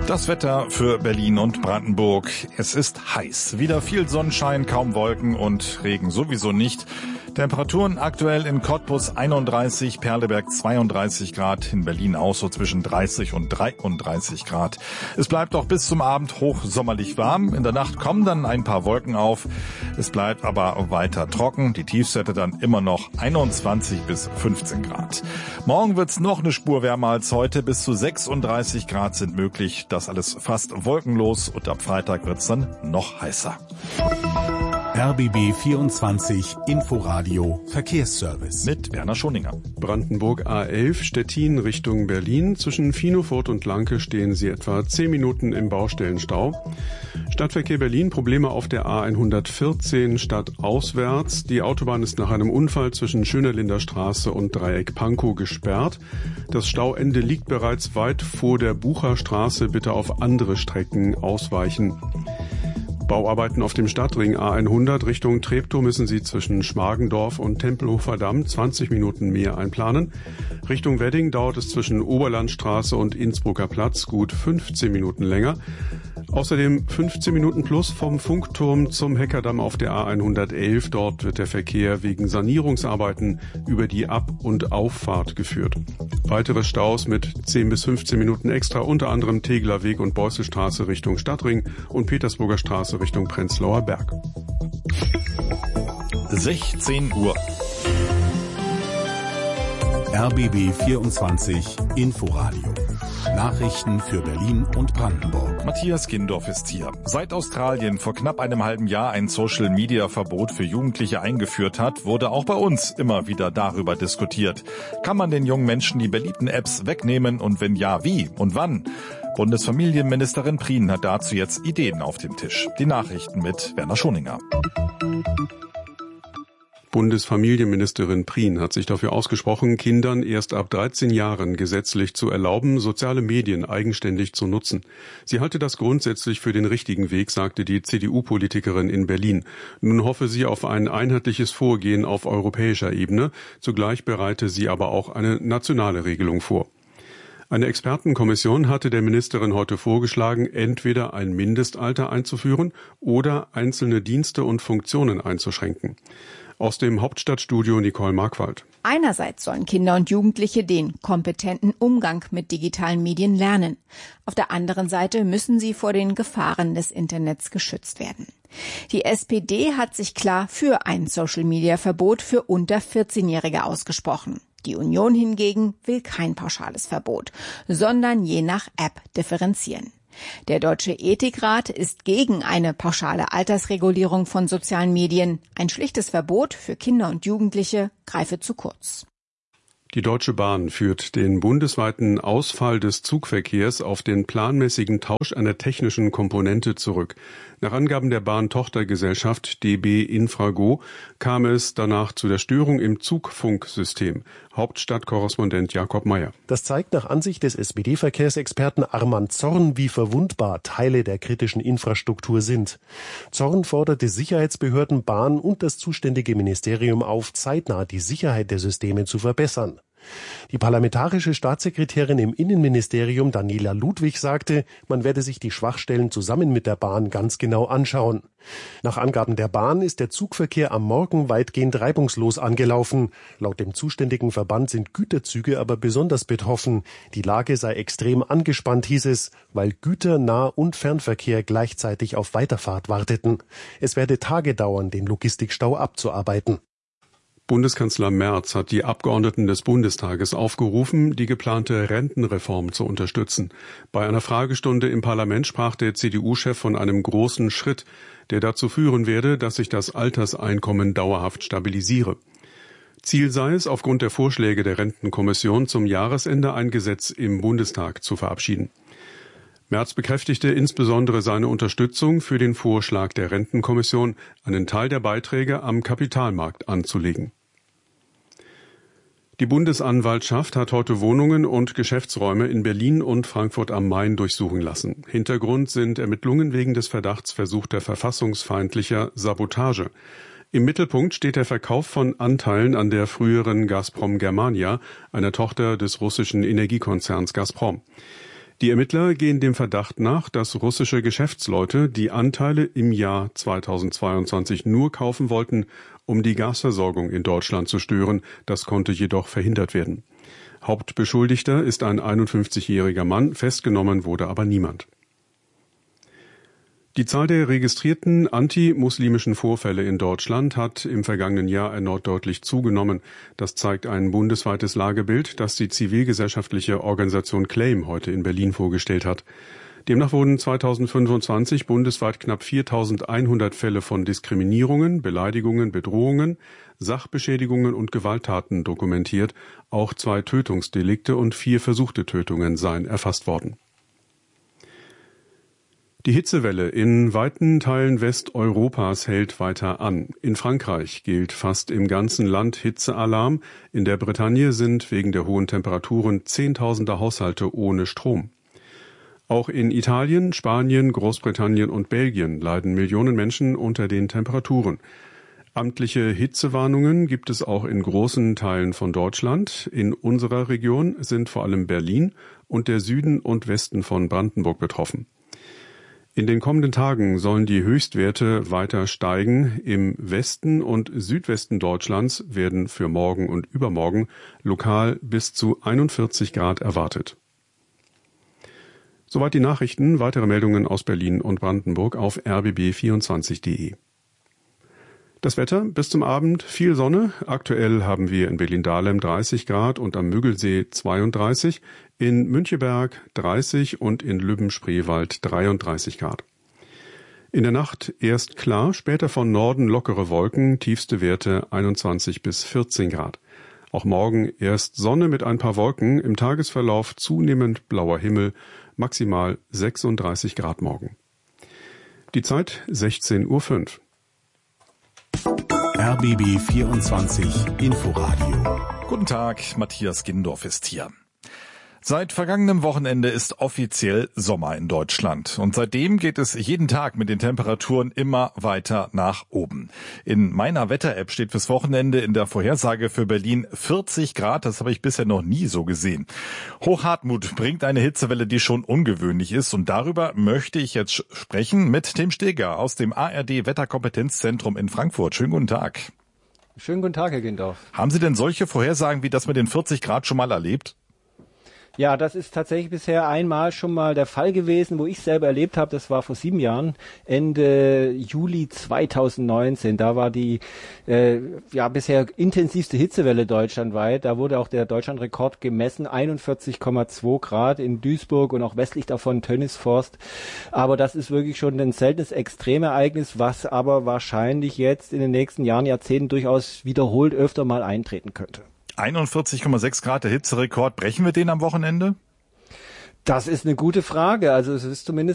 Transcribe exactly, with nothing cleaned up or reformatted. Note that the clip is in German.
Das Wetter für Berlin und Brandenburg. Es ist heiß. Wieder viel Sonnenschein, kaum Wolken und Regen sowieso nicht. Temperaturen aktuell in Cottbus einunddreißig, Perleberg zweiunddreißig Grad, in Berlin auch so zwischen dreißig und dreiunddreißig Grad. Es bleibt auch bis zum Abend hochsommerlich warm. In der Nacht kommen dann ein paar Wolken auf. Es bleibt aber weiter trocken. Die Tiefstwerte dann immer noch einundzwanzig bis fünfzehn Grad. Morgen wird's noch eine Spur wärmer als heute. Bis zu sechsunddreißig Grad sind möglich. Das alles fast wolkenlos und ab Freitag wird's dann noch heißer. R B B vierundzwanzig Inforadio Verkehrsservice mit Werner Schoninger. Brandenburg A elf Stettin Richtung Berlin. Zwischen Finofurt und Lanke stehen Sie etwa zehn Minuten im Baustellenstau. Stadtverkehr Berlin, Probleme auf der A hundertvierzehn stadtauswärts. Die Autobahn ist nach einem Unfall zwischen Schönerlinder Straße und Dreieck Pankow gesperrt. Das Stauende liegt bereits weit vor der Bucherstraße. Bitte auf andere Strecken ausweichen. Bauarbeiten auf dem Stadtring A hundert Richtung Treptow müssen Sie zwischen Schmargendorf und Tempelhofer Damm zwanzig Minuten mehr einplanen. Richtung Wedding dauert es zwischen Oberlandstraße und Innsbrucker Platz gut fünfzehn Minuten länger. Außerdem fünfzehn Minuten plus vom Funkturm zum Heckerdamm auf der A hundertelf. Dort wird der Verkehr wegen Sanierungsarbeiten über die Ab- und Auffahrt geführt. Weitere Staus mit zehn bis fünfzehn Minuten extra, unter anderem Tegeler Weg und Beusselstraße Richtung Stadtring und Petersburger Straße Richtung Prenzlauer Berg. sechzehn Uhr. R B B vierundzwanzig Inforadio. Nachrichten für Berlin und Brandenburg. Matthias Gindorf ist hier. Seit Australien vor knapp einem halben Jahr ein Social-Media-Verbot für Jugendliche eingeführt hat, wurde auch bei uns immer wieder darüber diskutiert. Kann man den jungen Menschen die beliebten Apps wegnehmen und wenn ja, wie und wann? Bundesfamilienministerin Prien hat dazu jetzt Ideen auf dem Tisch. Die Nachrichten mit Werner Schoninger. Bundesfamilienministerin Prien hat sich dafür ausgesprochen, Kindern erst ab dreizehn Jahren gesetzlich zu erlauben, soziale Medien eigenständig zu nutzen. Sie halte das grundsätzlich für den richtigen Weg, sagte die C D U-Politikerin in Berlin. Nun hoffe sie auf ein einheitliches Vorgehen auf europäischer Ebene. Zugleich bereite sie aber auch eine nationale Regelung vor. Eine Expertenkommission hatte der Ministerin heute vorgeschlagen, entweder ein Mindestalter einzuführen oder einzelne Dienste und Funktionen einzuschränken. Aus dem Hauptstadtstudio Nicole Markwald. Einerseits sollen Kinder und Jugendliche den kompetenten Umgang mit digitalen Medien lernen. Auf der anderen Seite müssen sie vor den Gefahren des Internets geschützt werden. Die S P D hat sich klar für ein Social-Media-Verbot für unter vierzehnjährige ausgesprochen. Die Union hingegen will kein pauschales Verbot, sondern je nach App differenzieren. Der Deutsche Ethikrat ist gegen eine pauschale Altersregulierung von sozialen Medien. Ein schlichtes Verbot für Kinder und Jugendliche greife zu kurz. Die Deutsche Bahn führt den bundesweiten Ausfall des Zugverkehrs auf den planmäßigen Tausch einer technischen Komponente zurück. Nach Angaben der Bahn-Tochtergesellschaft D B Infrago kam es danach zu der Störung im Zugfunksystem. Hauptstadtkorrespondent Jakob Meyer. Das zeigt nach Ansicht des S P D-Verkehrsexperten Armand Zorn, wie verwundbar Teile der kritischen Infrastruktur sind. Zorn forderte Sicherheitsbehörden, Bahn und das zuständige Ministerium auf, zeitnah die Sicherheit der Systeme zu verbessern. Die parlamentarische Staatssekretärin im Innenministerium Daniela Ludwig sagte, man werde sich die Schwachstellen zusammen mit der Bahn ganz genau anschauen. Nach Angaben der Bahn ist der Zugverkehr am Morgen weitgehend reibungslos angelaufen. Laut dem zuständigen Verband sind Güterzüge aber besonders betroffen. Die Lage sei extrem angespannt, hieß es, weil Güter-, Nah- und Fernverkehr gleichzeitig auf Weiterfahrt warteten. Es werde Tage dauern, den Logistikstau abzuarbeiten. Bundeskanzler Merz hat die Abgeordneten des Bundestages aufgerufen, die geplante Rentenreform zu unterstützen. Bei einer Fragestunde im Parlament sprach der C D U-Chef von einem großen Schritt, der dazu führen werde, dass sich das Alterseinkommen dauerhaft stabilisiere. Ziel sei es, aufgrund der Vorschläge der Rentenkommission zum Jahresende ein Gesetz im Bundestag zu verabschieden. Merz bekräftigte insbesondere seine Unterstützung für den Vorschlag der Rentenkommission, einen Teil der Beiträge am Kapitalmarkt anzulegen. Die Bundesanwaltschaft hat heute Wohnungen und Geschäftsräume in Berlin und Frankfurt am Main durchsuchen lassen. Hintergrund sind Ermittlungen wegen des Verdachts versuchter verfassungsfeindlicher Sabotage. Im Mittelpunkt steht der Verkauf von Anteilen an der früheren Gazprom Germania, einer Tochter des russischen Energiekonzerns Gazprom. Die Ermittler gehen dem Verdacht nach, dass russische Geschäftsleute die Anteile im Jahr zweitausendzweiundzwanzig nur kaufen wollten, um die Gasversorgung in Deutschland zu stören. Das konnte jedoch verhindert werden. Hauptbeschuldigter ist ein einundfünfzigjähriger Mann, festgenommen wurde aber niemand. Die Zahl der registrierten antimuslimischen Vorfälle in Deutschland hat im vergangenen Jahr erneut deutlich zugenommen. Das zeigt ein bundesweites Lagebild, das die zivilgesellschaftliche Organisation Claim heute in Berlin vorgestellt hat. Demnach wurden zweitausendfünfundzwanzig bundesweit knapp viertausendeinhundert Fälle von Diskriminierungen, Beleidigungen, Bedrohungen, Sachbeschädigungen und Gewalttaten dokumentiert. Auch zwei Tötungsdelikte und vier versuchte Tötungen seien erfasst worden. Die Hitzewelle in weiten Teilen Westeuropas hält weiter an. In Frankreich gilt fast im ganzen Land Hitzealarm. In der Bretagne sind wegen der hohen Temperaturen Zehntausende Haushalte ohne Strom. Auch in Italien, Spanien, Großbritannien und Belgien leiden Millionen Menschen unter den Temperaturen. Amtliche Hitzewarnungen gibt es auch in großen Teilen von Deutschland. In unserer Region sind vor allem Berlin und der Süden und Westen von Brandenburg betroffen. In den kommenden Tagen sollen die Höchstwerte weiter steigen. Im Westen und Südwesten Deutschlands werden für morgen und übermorgen lokal bis zu einundvierzig Grad erwartet. Soweit die Nachrichten. Weitere Meldungen aus Berlin und Brandenburg auf r b b vierundzwanzig punkt de. Das Wetter bis zum Abend viel Sonne. Aktuell haben wir in Berlin-Dahlem dreißig Grad und am Müggelsee zweiunddreißig, in Müncheberg dreißig und in Lübben-Spreewald dreiunddreißig Grad. In der Nacht erst klar, später von Norden lockere Wolken, tiefste Werte einundzwanzig bis vierzehn Grad. Auch morgen erst Sonne mit ein paar Wolken, im Tagesverlauf zunehmend blauer Himmel, maximal sechsunddreißig Grad morgen. Die Zeit sechzehn Uhr fünf. R B B vierundzwanzig Inforadio. Guten Tag, Matthias Gindorf ist hier. Seit vergangenem Wochenende ist offiziell Sommer in Deutschland. Und seitdem geht es jeden Tag mit den Temperaturen immer weiter nach oben. In meiner Wetter-App steht fürs Wochenende in der Vorhersage für Berlin vierzig Grad. Das habe ich bisher noch nie so gesehen. Hochhartmut bringt eine Hitzewelle, die schon ungewöhnlich ist. Und darüber möchte ich jetzt sprechen mit Tim Steger aus dem A R D-Wetterkompetenzzentrum in Frankfurt. Schönen guten Tag. Schönen guten Tag, Herr Gindorf. Haben Sie denn solche Vorhersagen wie das mit den vierzig Grad schon mal erlebt? Ja, das ist tatsächlich bisher einmal schon mal der Fall gewesen, wo ich selber erlebt habe. Das war vor sieben Jahren, Ende Juli zweitausendneunzehn. Da war die äh, ja bisher intensivste Hitzewelle deutschlandweit. Da wurde auch der Deutschlandrekord gemessen, einundvierzig Komma zwei Grad in Duisburg und auch westlich davon Tönnisforst. Aber das ist wirklich schon ein seltenes Extremereignis, was aber wahrscheinlich jetzt in den nächsten Jahren, Jahrzehnten durchaus wiederholt öfter mal eintreten könnte. einundvierzig Komma sechs Grad, der Hitzerekord. Brechen wir den am Wochenende? Das ist eine gute Frage. Also es ist zumindest